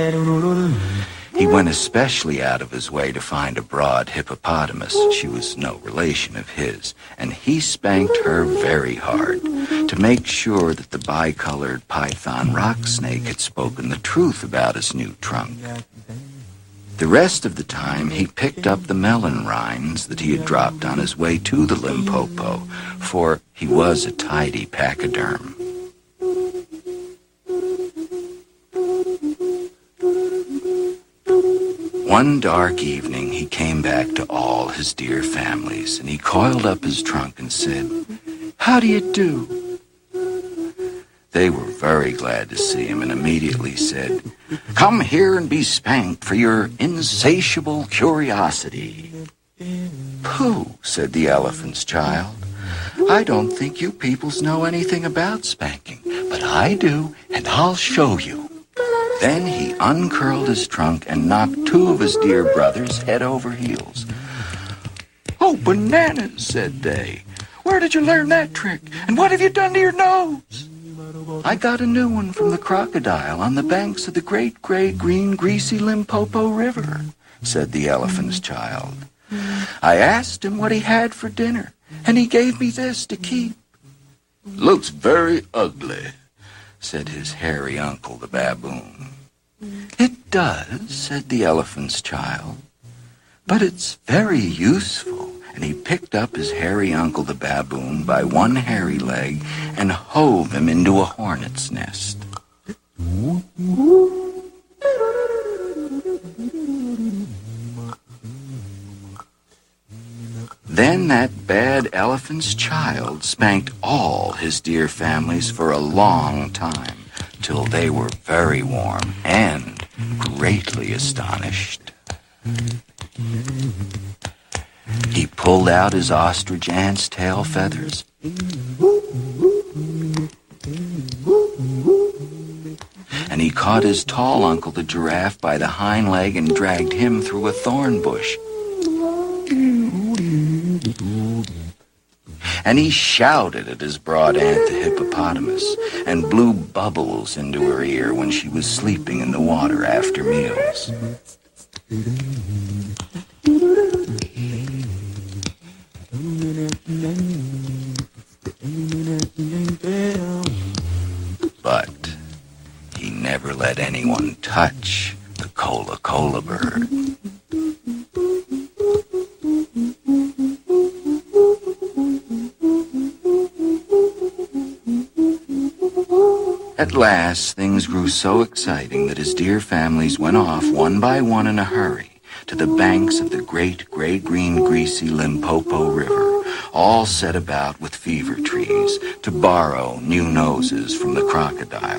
He went especially out of his way to find a broad hippopotamus. She was no relation of his, and he spanked her very hard to make sure that the bicolored python rock snake had spoken the truth about his new trunk. The rest of the time, he picked up the melon rinds that he had dropped on his way to the Limpopo, for he was a tidy pachyderm. One dark evening, he came back to all his dear families, and he coiled up his trunk and said, "How do you do?" They were very glad to see him and immediately said, "Come here and be spanked for your insatiable curiosity." "Pooh," said the elephant's child. "I don't think you peoples know anything about spanking, but I do, and I'll show you." Then he uncurled his trunk and knocked two of his dear brothers head over heels. "Oh, bananas," said they. "Where did you learn that trick? And what have you done to your nose?" "I got a new one from the crocodile on the banks of the great gray green greasy Limpopo River," said the elephant's child. "I asked him what he had for dinner, and he gave me this to keep." "Looks very ugly," said his hairy uncle, the baboon. "It does," said the elephant's child, "but it's very useful." And he picked up his hairy uncle, the baboon, by one hairy leg and hove him into a hornet's nest. Then that bad elephant's child spanked all his dear families for a long time, till they were very warm and greatly astonished. He pulled out his ostrich ant's tail feathers and he caught his tall uncle, the giraffe, by the hind leg and dragged him through a thorn bush. And he shouted at his broad aunt, the hippopotamus, and blew bubbles into her ear when she was sleeping in the water after meals. But he never let anyone touch the Cola-Cola bird. At last, things grew so exciting that his dear families went off one by one in a hurry to the banks of the great gray-green greasy Limpopo River, all set about with fever trees, to borrow new noses from the crocodile.